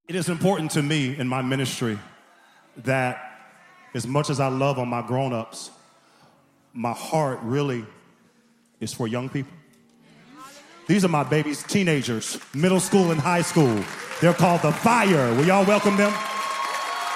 It is important to me in my ministry that as much as I love on my grown-ups, my heart really is for young people. These are my babies, teenagers, middle school and high school. They're called The Fire. Will y'all welcome them?